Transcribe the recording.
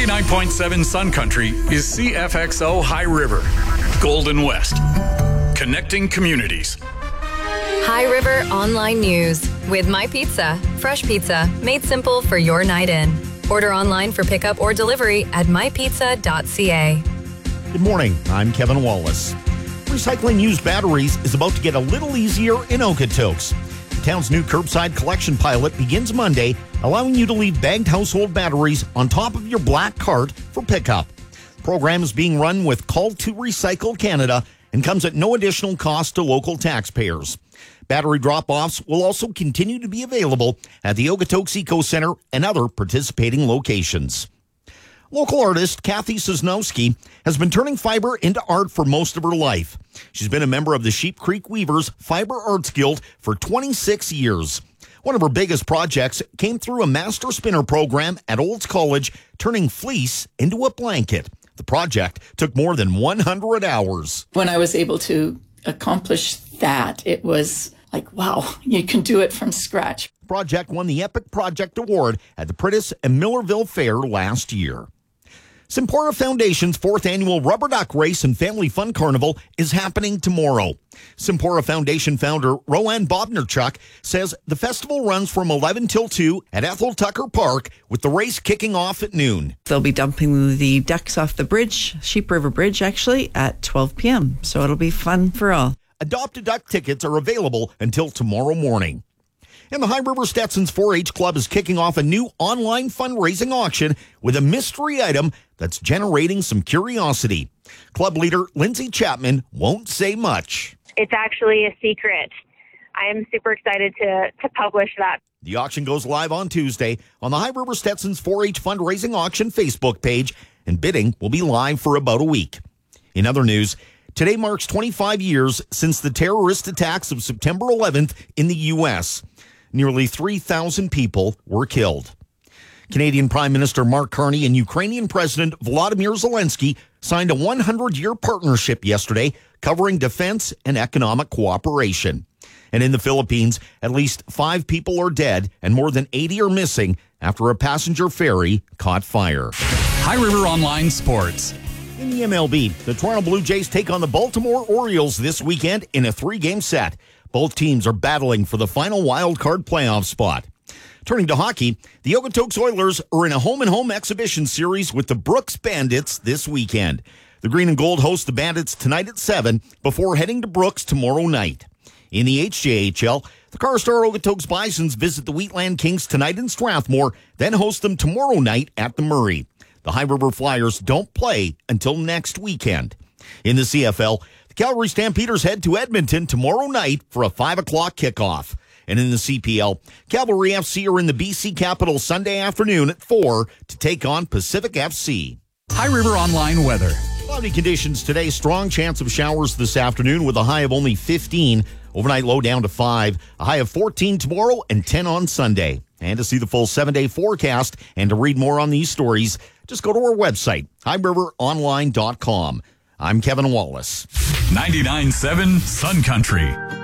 99.7 Sun Country is CFXO High River, Golden West, connecting communities. High River Online News with My Pizza. Fresh pizza made simple for your night in. Order online for pickup or delivery at mypizza.ca. Good morning. I'm Kevin Wallace. Recycling used batteries is about to get a little easier in Okotoks. The town's new curbside collection pilot begins Monday, allowing you to leave bagged household batteries on top of your black cart for pickup. The program is being run with Call to Recycle Canada and comes at no additional cost to local taxpayers. Battery drop-offs will also continue to be available at the Okotoks Eco Center and other participating locations. Local artist Kathy Sosnowski has been turning fiber into art for most of her life. She's been a member of the Sheep Creek Weavers Fiber Arts Guild for 26 years. One of her biggest projects came through a master spinner program at Olds College, turning fleece into a blanket. The project took more than 100 hours. When I was able to accomplish that, it was like, wow, you can do it from scratch. The project won the Epic Project Award at the Pritis and Millerville Fair last year. Simpora Foundation's 4th annual Rubber Duck Race and Family Fun Carnival is happening tomorrow. Simpora Foundation founder Roanne Bobnerchuk says the festival runs from 11 till 2 at Ethel Tucker Park, with the race kicking off at noon. They'll be dumping the ducks off the bridge, Sheep River Bridge, actually, at 12 p.m. So it'll be fun for all. Adopt a Duck tickets are available until tomorrow morning. And the High River Stetson's 4-H Club is kicking off a new online fundraising auction with a mystery item that's generating some curiosity. Club leader Lindsay Chapman won't say much. It's actually a secret. I am super excited to publish that. The auction goes live on Tuesday on the High River Stetson's 4-H fundraising auction Facebook page, and bidding will be live for about a week. In other news, today marks 25 years since the terrorist attacks of September 11th in the U.S. Nearly 3,000 people were killed. Canadian Prime Minister Mark Carney and Ukrainian President Volodymyr Zelensky signed a 100-year partnership yesterday covering defense and economic cooperation. And in the Philippines, at least 5 people are dead and more than 80 are missing after a passenger ferry caught fire. High River Online Sports. In the MLB, the Toronto Blue Jays take on the Baltimore Orioles this weekend in a 3-game set. Both teams are battling for the final wild card playoff spot. Turning to hockey, the Okotoks Oilers are in a home-and-home exhibition series with the Brooks Bandits this weekend. The Green and Gold host the Bandits tonight at 7 before heading to Brooks tomorrow night. In the HJHL, the Carstar Okotoks Bisons visit the Wheatland Kings tonight in Strathmore, then host them tomorrow night at the Murray. The High River Flyers don't play until next weekend. In the CFL, the Calgary Stampeders head to Edmonton tomorrow night for a 5 o'clock kickoff. And in the CPL, Cavalry FC are in the BC Capital Sunday afternoon at 4 to take on Pacific FC. High River Online weather. Cloudy conditions today, strong chance of showers this afternoon with a high of only 15. Overnight low down to 5, a high of 14 tomorrow and 10 on Sunday. And to see the full 7-day forecast and to read more on these stories, just go to our website, highriveronline.com. I'm Kevin Wallace. 99.7 Sun Country.